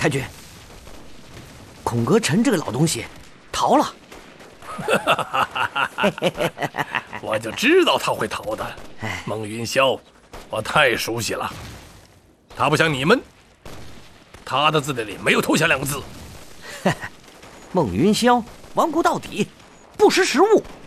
太君，孔阁臣这个老东西逃了。 我就知道他会逃的。孟云霄，我太熟悉了。他不像你们，他的字典里没有投降2个字。 孟云霄顽固到底，不识时务。